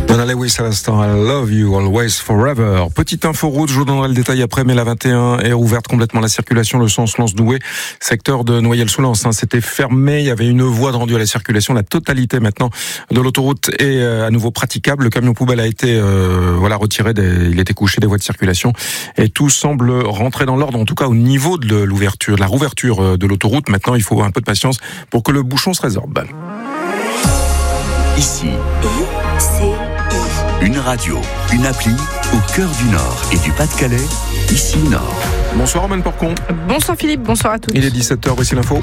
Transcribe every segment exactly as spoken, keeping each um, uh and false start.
Donna Lewis à l'instant, I love you always forever. Petite info route, je vous donnerai le détail après, mais la vingt et un est rouverte complètement la circulation, le sens Lens-Douai, secteur de Noyelles-sous-Lens. Hein, c'était fermé, il y avait une voie de rendu à la circulation. La totalité maintenant de l'autoroute est euh, à nouveau praticable. Le camion poubelle a été euh, voilà retiré, des, il était couché des voies de circulation et tout semble rentrer dans l'ordre, en tout cas au niveau de l'ouverture, de la rouverture de l'autoroute. Maintenant, il faut un peu de patience pour que le bouchon se résorbe. Ici, une radio, une appli au cœur du Nord et du Pas-de-Calais, ici Nord. Bonsoir Romain Porcon. Bonsoir Philippe, bonsoir à tous. Il est dix-sept heures, voici l'info.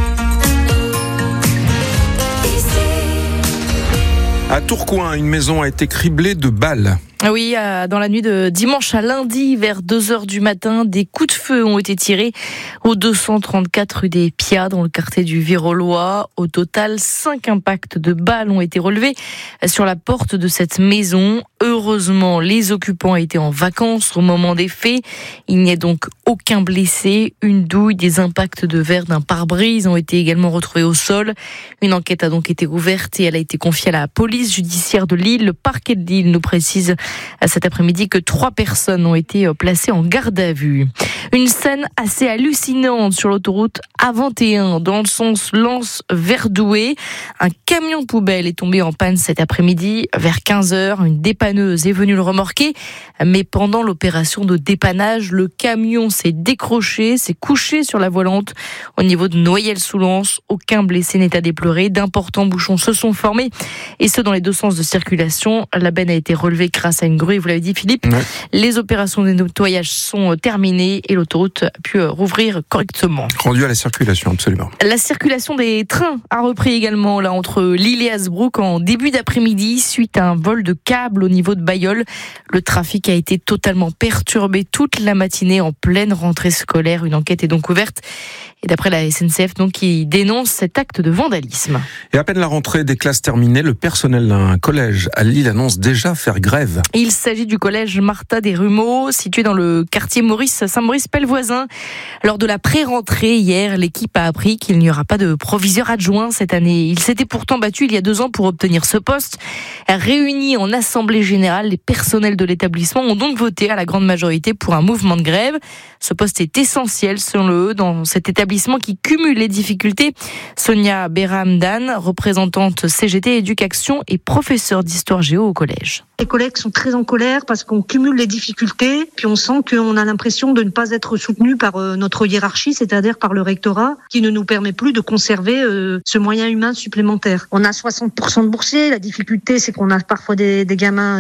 À Tourcoing, une maison a été criblée de balles. Oui, dans la nuit de dimanche à lundi, vers deux heures du matin, des coups de feu ont été tirés au deux cent trente-quatre rue des Piats, dans le quartier du Virolois. Au total, cinq impacts de balles ont été relevés sur la porte de cette maison. Heureusement, les occupants étaient en vacances au moment des faits. Il n'y a donc aucun blessé. Une douille, des impacts de verre d'un pare-brise ont été également retrouvés au sol. Une enquête a donc été ouverte et elle a été confiée à la police judiciaire de Lille. Le parquet de Lille nous précise cet après-midi que trois personnes ont été placées en garde à vue. Une scène assez hallucinante sur l'autoroute A vingt et un dans le sens Lens-Verdoué. Un camion poubelle est tombé en panne cet après-midi vers quinze heures. Une dépanneuse est venue le remorquer, mais pendant l'opération de dépannage, le camion s'est décroché, s'est couché sur la voie lente au niveau de Noyelles-sous-Lens. Aucun blessé n'est à déplorer. D'importants bouchons se sont formés, et ce dans les deux sens de circulation. La benne a été relevée grâce à une grue, vous l'avez dit Philippe. Ouais. Les opérations de nettoyage sont terminées et l'autoroute a pu rouvrir correctement. Rendu à la circulation, absolument. La circulation des trains a repris également là entre Lille et Hasbrook en début d'après-midi suite à un vol de câble au niveau de Bailleul. Le trafic a été totalement perturbé toute la matinée en pleine rentrée scolaire. Une enquête est donc ouverte. Et d'après la S N C F, donc, qui dénonce cet acte de vandalisme. Et à peine la rentrée des classes terminées, le personnel d'un collège à Lille annonce déjà faire grève. Il s'agit du collège Martha des Rumeaux, situé dans le quartier Maurice, Saint-Maurice-Pellevoisin. Lors de la pré-rentrée hier, l'équipe a appris qu'il n'y aura pas de proviseur adjoint cette année. Il s'était pourtant battu il y a deux ans pour obtenir ce poste. Réunis en assemblée générale, les personnels de l'établissement ont donc voté à la grande majorité pour un mouvement de grève. Ce poste est essentiel, selon eux, dans cet établissement qui cumule les difficultés. Sonia Beramdan, représentante C G T Éducation et professeure d'histoire géo au collège. Les collègues sont très en colère parce qu'on cumule les difficultés, puis on sent qu'on a l'impression de ne pas être soutenu par notre hiérarchie, c'est-à-dire par le rectorat, qui ne nous permet plus de conserver ce moyen humain supplémentaire. On a soixante pour cent de boursiers, la difficulté c'est qu'on a parfois des, des gamins